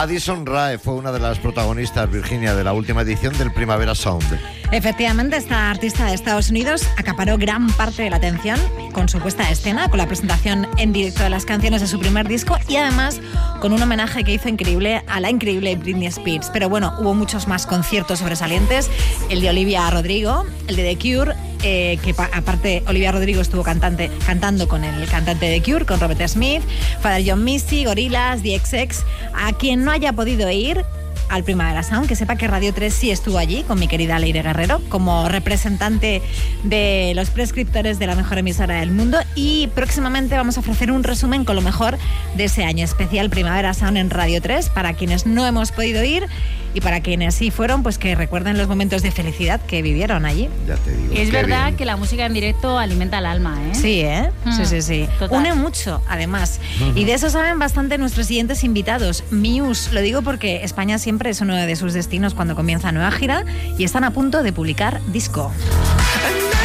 Addison Rae fue una de las protagonistas, Virginia, de la última edición del Primavera Sound. Efectivamente, esta artista de Estados Unidos acaparó gran parte de la atención con su puesta de escena, con la presentación en directo de las canciones de su primer disco y además con un homenaje que hizo increíble a la increíble Britney Spears. Pero bueno, hubo muchos más conciertos sobresalientes, el de Olivia Rodrigo, el de The Cure, que aparte Olivia Rodrigo estuvo cantando con el cantante de The Cure, con Robert Smith, Father John Misty, Gorillaz, The XX. A quien no haya podido ir al Primavera Sound, que sepa que Radio 3 sí estuvo allí con mi querida Leire Guerrero como representante de los prescriptores de la mejor emisora del mundo, y próximamente vamos a ofrecer un resumen con lo mejor de ese año especial Primavera Sound en Radio 3 para quienes no hemos podido ir y para quienes sí fueron, pues que recuerden los momentos de felicidad que vivieron allí. Ya te digo. Es verdad bien. que la música en directo alimenta el alma, ¿eh? Sí, ¿eh? Sí. Total. Une mucho, además. Y de eso saben bastante nuestros siguientes invitados. Muse, lo digo porque España siempre es uno de sus destinos cuando comienza nueva gira y están a punto de publicar disco.